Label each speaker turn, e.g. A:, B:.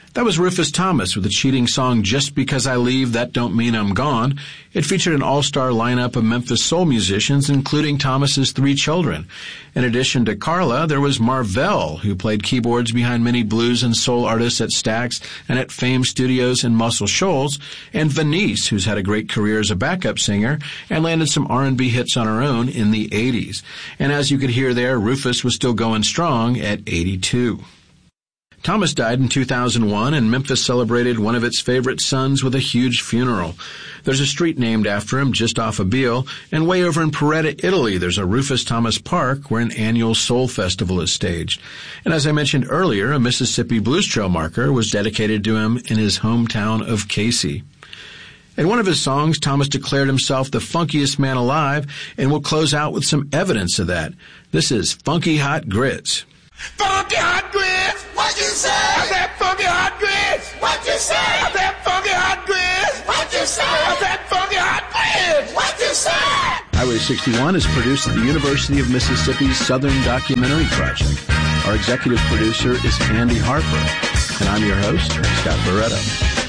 A: That was Rufus Thomas with the cheating song Just Because I Leave, That Don't Mean I'm Gone. It featured an all-star lineup of Memphis soul musicians, including Thomas's 3 children. In addition to Carla, there was Marvell, who played keyboards behind many blues and soul artists at Stax and at Fame Studios in Muscle Shoals, and Venice, who's had a great career as a backup singer and landed some R&B hits on her own in the 80s. And as you could hear there, Rufus was still going strong at 82. Thomas died in 2001, and Memphis celebrated one of its favorite sons with a huge funeral. There's a street named after him just off of Beale, and way over in Paretta, Italy, there's a Rufus Thomas Park where an annual soul festival is staged. And as I mentioned earlier, a Mississippi Blues Trail marker was dedicated to him in his hometown of Casey. In one of his songs, Thomas declared himself the funkiest man alive, and we'll close out with some evidence of that. This is Funky Hot Grits.
B: Funky hot grits, what you say? I said funky hot grits, what you say? I said funky hot grits, what you say? I said funky hot grits, what you say?
A: Highway 61 is produced at the University of Mississippi's Southern Documentary Project. Our executive producer is Andy Harper, and I'm your host, Scott Barretto.